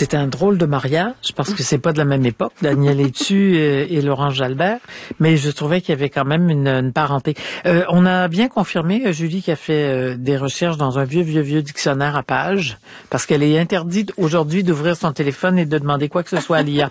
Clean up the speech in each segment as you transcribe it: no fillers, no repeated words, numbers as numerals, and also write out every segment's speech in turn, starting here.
C'était un drôle de mariage parce que c'est pas de la même époque, Daniel Etu et Laurent Jalbert, mais je trouvais qu'il y avait quand même une parenté. On a bien confirmé, Julie, qui a fait des recherches dans un vieux dictionnaire à pages, parce qu'elle est interdite aujourd'hui d'ouvrir son téléphone et de demander quoi que ce soit à l'IA.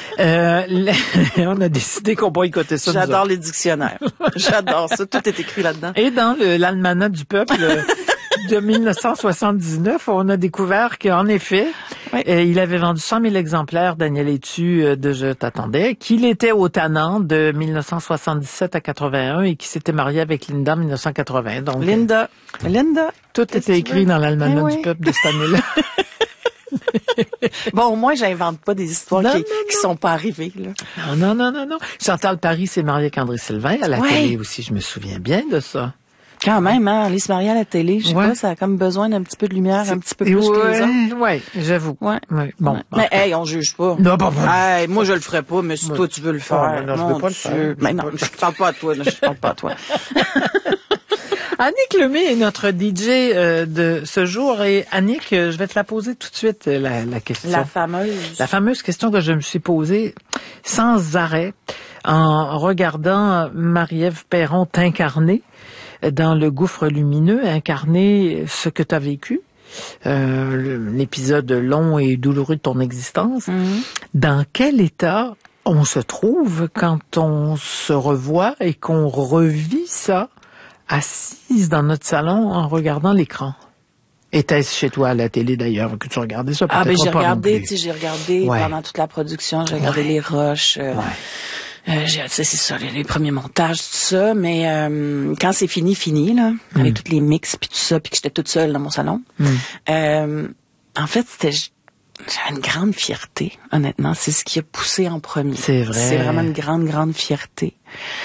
On a décidé qu'on boycottait ça. J'adore les dictionnaires. J'adore ça. Tout est écrit là-dedans. Et dans l'almanach du peuple de 1979, on a découvert qu'en effet, il avait vendu 100 000 exemplaires, Daniel Etu, de Je t'attendais, qu'il était au Tannant de 1977 à 81 et qu'il s'était marié avec Linda en 1980. Donc, Linda. Tout était écrit dans l'almanach du peuple de cette année-là. Bon, au moins, j'invente pas des histoires qui sont pas arrivées, là. Non. Chantal Paris s'est mariée avec André Sylvain à la télé aussi, je me souviens bien de ça. Quand même, hein, aller se marier à la télé, je sais pas, ça a comme besoin d'un petit peu de lumière, un petit peu plus que les autres. Ouais, j'avoue. Ouais. Bon. Mais hey, on juge pas. Non, Hey, moi je le ferais pas, mais si toi tu veux le faire. Non, je veux pas le faire. Mais non, je parle pas à toi, je parle pas à toi. Annick Lemay est notre DJ de ce jour et Annick, je vais te la poser tout de suite la question. La fameuse question que je me suis posée sans arrêt en regardant Marie-Ève Perron t'incarner dans Le Gouffre lumineux, incarner ce que tu as vécu, l'épisode long et douloureux de ton existence. Dans quel état on se trouve quand on se revoit et qu'on revit ça assise dans notre salon en regardant l'écran? Était-ce chez toi à la télé d'ailleurs que tu regardais ça? Ah, ben j'ai regardé pendant toute la production, j'ai regardé les rushs. C'est ça, les premiers montages, tout ça, mais quand c'est fini là, avec tous les mix puis tout ça, puis que j'étais toute seule dans mon salon, en fait, j'avais une grande fierté, honnêtement. C'est ce qui a poussé en premier. C'est vrai. C'est vraiment une grande fierté.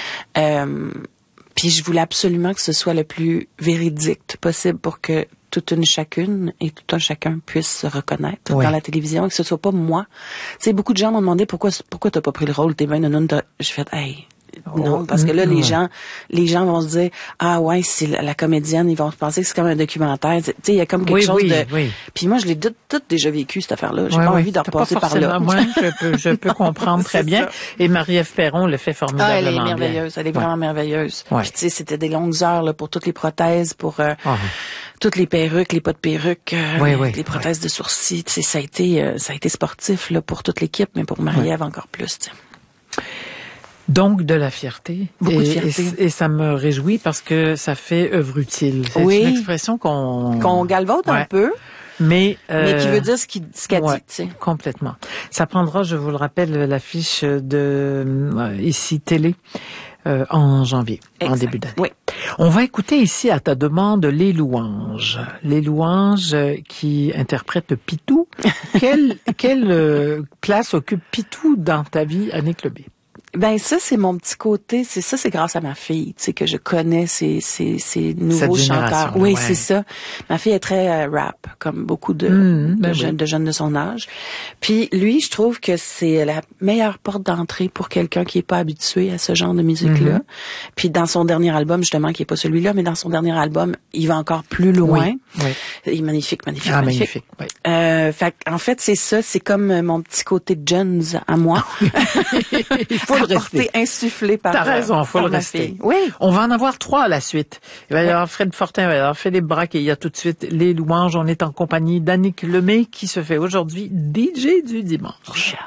Puis je voulais absolument que ce soit le plus véridique possible pour que toute une chacune et tout un chacun puisse se reconnaître dans la télévision et que ce soit pas moi. Tu sais, beaucoup de gens m'ont demandé pourquoi t'as pas pris le rôle, t'es bien nounoune. J'ai fait, hey, non, parce que là, les gens vont se dire, ah ouais, c'est la comédienne, ils vont penser que c'est comme un documentaire. Tu sais, il y a comme quelque chose de... Puis moi, je l'ai tout déjà vécu, cette affaire-là. J'ai pas envie d'en repasser par là. Moi, je peux comprendre très bien. Ça. Et Marie-Ève Perron le fait formidablement bien. Elle est merveilleuse. Elle est vraiment merveilleuse. Puis tu sais, c'était des longues heures là, pour toutes les prothèses, pour toutes les perruques, les pas de perruques, les prothèses de sourcils. Tu sais, ça a été sportif là, pour toute l'équipe, mais pour Marie-Ève encore plus. Tu sais. Donc, de la fierté. Beaucoup de fierté. Et ça me réjouit parce que ça fait œuvre utile. C'est une expression qu'on galvaude un peu. Mais qui veut dire ce qu'elle dit, tu sais. Complètement. Ça prendra, je vous le rappelle, l'affiche de ici Télé en janvier, en début d'année. Oui. On va écouter ici à ta demande Les Louanges. Les Louanges qui interprètent Pitou. Quelle place occupe Pitou dans ta vie, Annick Lemay? Ben ça c'est mon petit côté, c'est grâce à ma fille, tu sais que je connais ces nouveaux chanteurs. Oui, c'est ça. Ma fille est très rap comme beaucoup de jeunes de son âge. Puis lui, je trouve que c'est la meilleure porte d'entrée pour quelqu'un qui est pas habitué à ce genre de musique-là. Puis dans son dernier album justement qui est pas celui-là, mais dans son dernier album, il va encore plus loin. Il est magnifique. Magnifique. En fait, c'est ça, c'est comme mon petit côté Jones à moi. Il faut le rester. Insufflé par. T'as raison, faut le rester. Oui. On va en avoir 3 à la suite. Il va y avoir Fred Fortin, il va y avoir Philippe Braque et il y a tout de suite Les Louanges. On est en compagnie d'Annick Lemay qui se fait aujourd'hui DJ du dimanche.